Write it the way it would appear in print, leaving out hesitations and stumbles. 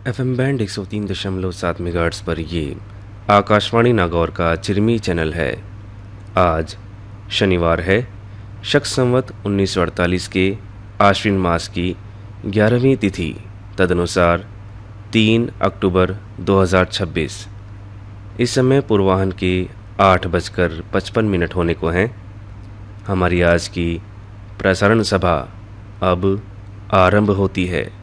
FM band 103.7 megahertz पर ये आकाशवाणी नागौर का चिरमी चैनल है। आज शनिवार है, शक संवत 1948 के आश्विन मास की 11वीं तिथि, तदनुसार 3 अक्टूबर 2026। इस समय पूर्वाह्न के 8:55 होने को हैं। हमारी आज की प्रसारण सभा अब आरंभ होती है।